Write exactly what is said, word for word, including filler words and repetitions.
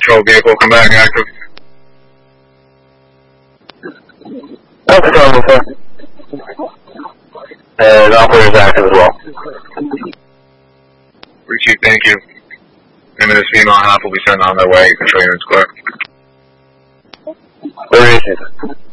Patrol vehicle, come back active. That's the sir. And operator's active as well. Richie, thank you. Him and his female half will be sent on their way. Control units clear. Where is it?